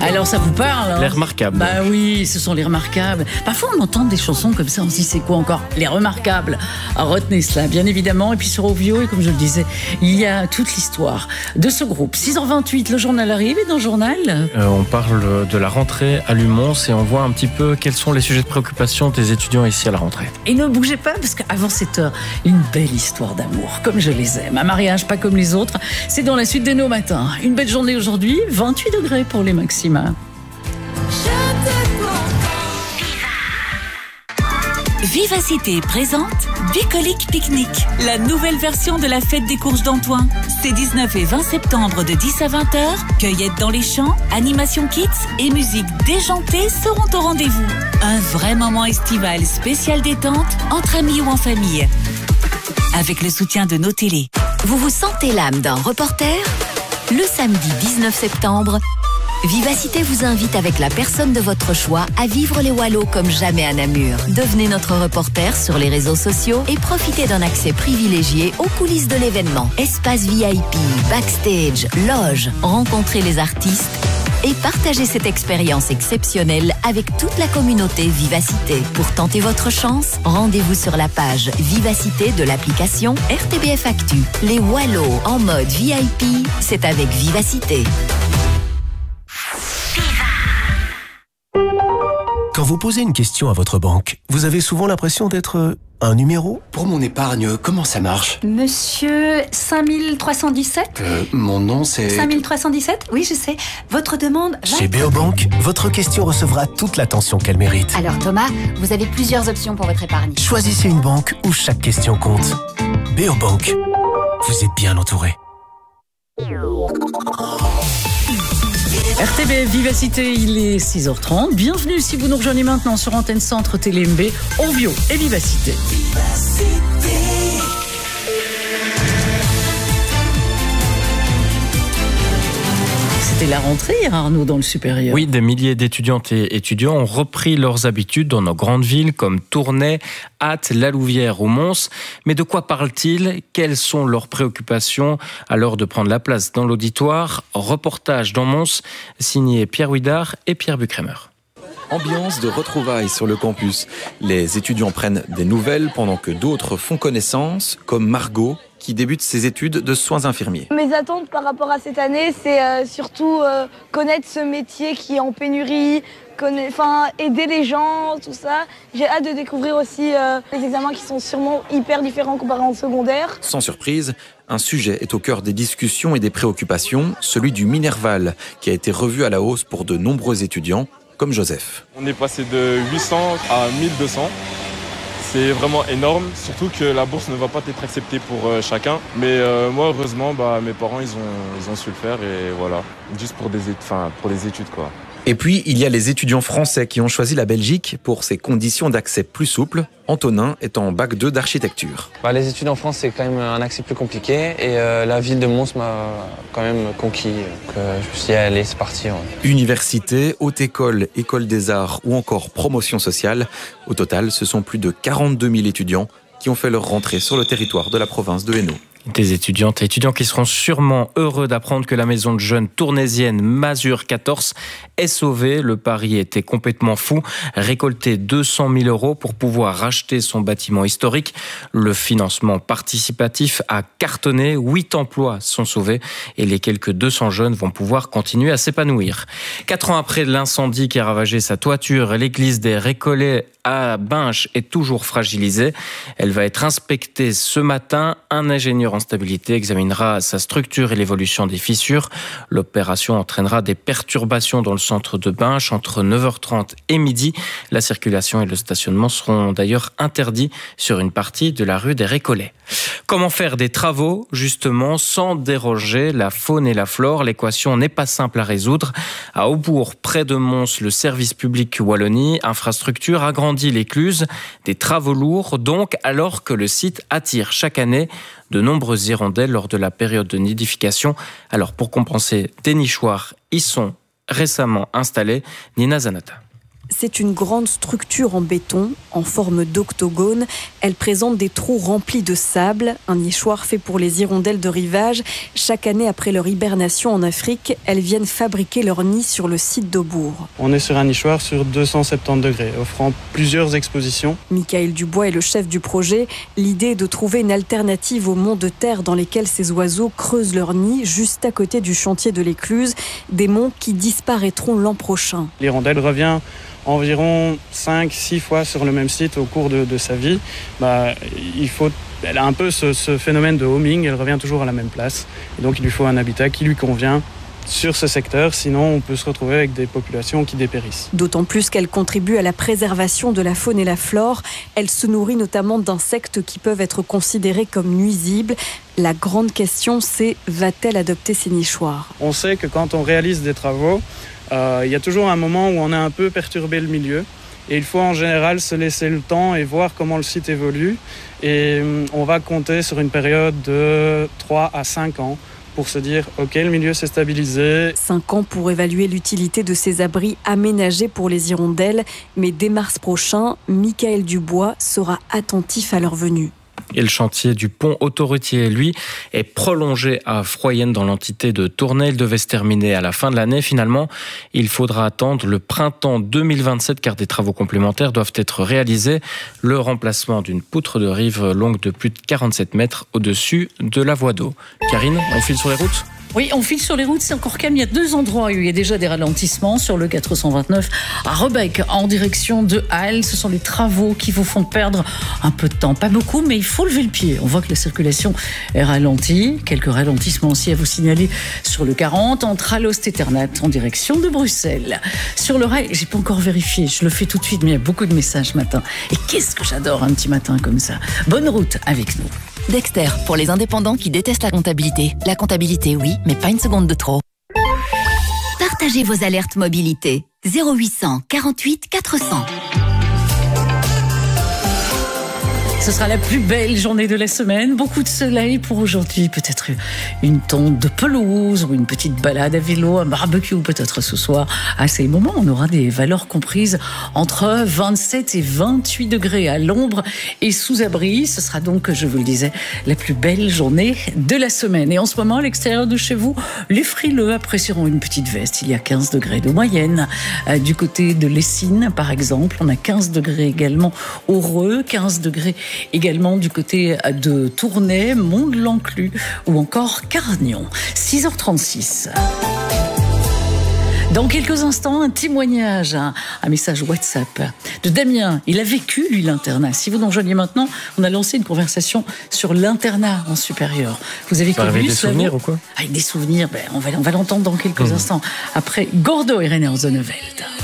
Alors ça vous parle, hein? Les Remarquables. Bah oui, ce sont les Remarquables. Parfois on entend des chansons comme ça, on se dit c'est quoi encore? Les Remarquables. Alors, retenez cela, bien évidemment. Et puis sur Ovio, et comme je le disais, il y a toute l'histoire de ce groupe. 6h28, le journal arrive, et dans le journal on parle de la rentrée à Lumons et on voit un petit peu quels sont les sujets de préoccupation des étudiants ici à la rentrée. Et ne bougez pas, parce qu'avant cette heure, une belle histoire d'amour, comme je les aime. Un mariage pas comme les autres, c'est dans la suite de nos matins. Une belle journée aujourd'hui, 28 degrés pour les maxima. Vivacité présente Bucolique Pique-Nique, la nouvelle version de la fête des courges d'Antoine. C'est 19 et 20 septembre de 10 à 20h. Cueillette dans les champs, animation kids et musique déjantée seront au rendez-vous. Un vrai moment estival spécial détente entre amis ou en famille. Avec le soutien de nos télés. Vous vous sentez l'âme d'un reporter ? Le samedi 19 septembre, Vivacité vous invite avec la personne de votre choix à vivre les Wallos comme jamais à Namur. Devenez notre reporter sur les réseaux sociaux et profitez d'un accès privilégié aux coulisses de l'événement. Espace VIP, backstage, loge, rencontrez les artistes et partagez cette expérience exceptionnelle avec toute la communauté Vivacité. Pour tenter votre chance, rendez-vous sur la page Vivacité de l'application RTBF Actu. Les Wallos en mode VIP, c'est avec Vivacité. Quand vous posez une question à votre banque, vous avez souvent l'impression d'être un numéro ? Pour mon épargne, comment ça marche ? Monsieur 5317 Mon nom c'est... 5317 ? Oui, je sais. Votre demande... Chez Beobank, votre question recevra toute l'attention qu'elle mérite. Alors Thomas, vous avez plusieurs options pour votre épargne. Choisissez une banque où chaque question compte. Beobank, vous êtes bien entouré. RTBF Vivacité, il est 6h30. Bienvenue si vous nous rejoignez maintenant sur Antenne Centre TéléMB, Ovio et Vivacité. C'était la rentrée, Arnaud, dans le supérieur. Oui, des milliers d'étudiantes et étudiants ont repris leurs habitudes dans nos grandes villes comme Tournai, Ath, La Louvière ou Mons. Mais de quoi parlent-ils ? Quelles sont leurs préoccupations à l'heure de prendre la place dans l'auditoire ? Reportage dans Mons, signé Pierre Huidard et Pierre Bucremer. Ambiance de retrouvailles sur le campus. Les étudiants prennent des nouvelles pendant que d'autres font connaissance, comme Margot, qui débute ses études de soins infirmiers. Mes attentes par rapport à cette année, c'est surtout connaître ce métier qui est en pénurie, aider les gens, tout ça. J'ai hâte de découvrir aussi les examens qui sont sûrement hyper différents comparés en secondaire. Sans surprise, un sujet est au cœur des discussions et des préoccupations, celui du Minerval, qui a été revu à la hausse pour de nombreux étudiants, comme Joseph. On est passé de 800 à 1200. C'est vraiment énorme, surtout que la bourse ne va pas être acceptée pour chacun. Mais moi, heureusement, mes parents, ils ont su le faire et voilà, juste pour des études, quoi. Et puis, il y a les étudiants français qui ont choisi la Belgique pour ses conditions d'accès plus souples. Antonin est en bac 2 d'architecture. Les études en France, c'est quand même un accès plus compliqué et la ville de Mons m'a quand même conquis. Donc, je me suis dit, allez, c'est parti. Ouais. Université, haute école, école des arts ou encore promotion sociale. Au total, ce sont plus de 42 000 étudiants qui ont fait leur rentrée sur le territoire de la province de Hainaut. Des étudiantes et étudiants qui seront sûrement heureux d'apprendre que la maison de jeunes tournaisienne Mazur 14 est sauvée. Le pari était complètement fou. Récolter 200 000 € pour pouvoir racheter son bâtiment historique. Le financement participatif a cartonné. 8 emplois sont sauvés et les quelques 200 jeunes vont pouvoir continuer à s'épanouir. 4 ans après l'incendie qui a ravagé sa toiture, l'église des Récollets à Binche est toujours fragilisée. Elle va être inspectée ce matin. Un ingénieur en stabilité examinera sa structure et l'évolution des fissures. L'opération entraînera des perturbations dans le centre de Binche entre 9h30 et midi. La circulation et le stationnement seront d'ailleurs interdits sur une partie de la rue des Récollets. Comment faire des travaux, justement, sans déroger la faune et la flore ? L'équation n'est pas simple à résoudre. À Aubourg, près de Mons, le service public Wallonie Infrastructure agrandit l'écluse. Des travaux lourds, donc, alors que le site attire chaque année de nombreuses hirondelles lors de la période de nidification. Alors, pour compenser, des nichoirs y sont récemment installés. Nina Zanata. C'est une grande structure en béton, en forme d'octogone. Elle présente des trous remplis de sable, un nichoir fait pour les hirondelles de rivage. Chaque année, après leur hibernation en Afrique, elles viennent fabriquer leur nid sur le site d'Aubourg. On est sur un nichoir sur 270 degrés, offrant plusieurs expositions. Michael Dubois est le chef du projet. L'idée est de trouver une alternative aux monts de terre dans lesquels ces oiseaux creusent leur nid, juste à côté du chantier de l'Écluse, des monts qui disparaîtront l'an prochain. L'hirondelle revient environ 5-6 fois sur le même site au cours de sa vie. Elle a un peu ce phénomène de homing, elle revient toujours à la même place. Et donc il lui faut un habitat qui lui convient sur ce secteur, sinon on peut se retrouver avec des populations qui dépérissent. D'autant plus qu'elle contribue à la préservation de la faune et la flore. Elle se nourrit notamment d'insectes qui peuvent être considérés comme nuisibles. La grande question, c'est va-t-elle adopter ces nichoirs ? On sait que quand on réalise des travaux, il y a toujours un moment où on a un peu perturbé le milieu. Et il faut en général se laisser le temps et voir comment le site évolue. Et on va compter sur une période de 3 à 5 ans pour se dire « Ok, le milieu s'est stabilisé ». 5 ans pour évaluer l'utilité de ces abris aménagés pour les hirondelles. Mais dès mars prochain, Michael Dubois sera attentif à leur venue. Et le chantier du pont autoroutier, lui, est prolongé à Froyenne dans l'entité de Tournai. Il devait se terminer à la fin de l'année. Finalement, il faudra attendre le printemps 2027 car des travaux complémentaires doivent être réalisés. Le remplacement d'une poutre de rive longue de plus de 47 mètres au-dessus de la voie d'eau. Karine, on file sur les routes ? Oui, on file sur les routes, c'est encore calme. Il y a 2 endroits où il y a déjà des ralentissements. Sur le 429 à Rebec, en direction de Halle. Ce sont les travaux qui vous font perdre un peu de temps. Pas beaucoup, mais il faut lever le pied. On voit que la circulation est ralentie. Quelques ralentissements aussi à vous signaler sur le 40, entre Alost et Ternat, en direction de Bruxelles. Sur le rail, j'ai pas encore vérifié. Je le fais tout de suite, mais il y a beaucoup de messages ce matin. Et qu'est-ce que j'adore un petit matin comme ça. Bonne route avec nous. Dexter, pour les indépendants qui détestent la comptabilité. La comptabilité, oui, mais pas une seconde de trop. Partagez vos alertes mobilité. 0800 48 400. Ce sera la plus belle journée de la semaine. Beaucoup de soleil pour aujourd'hui. Peut-être une tonte de pelouse ou une petite balade à vélo, un barbecue peut-être ce soir. À ces moments, on aura des valeurs comprises entre 27 et 28 degrés à l'ombre et sous abri. Ce sera donc, je vous le disais, la plus belle journée de la semaine. Et en ce moment, à l'extérieur de chez vous, les frileux apprécieront une petite veste. Il y a 15 degrés de moyenne. Du côté de Lessines, par exemple, on a 15 degrés également au Reux, 15 degrés également du côté de Tournai, Mont-de-l'Enclus ou encore Carignan. 6h36. Dans quelques instants, un témoignage, un message WhatsApp de Damien. Il a vécu, lui, l'internat. Si vous nous rejoignez maintenant, on a lancé une conversation sur l'internat en supérieur. Vous avez connu des souvenirs ou quoi ? Des souvenirs, on va l'entendre dans quelques instants. Après Gordo et René Zonneveld.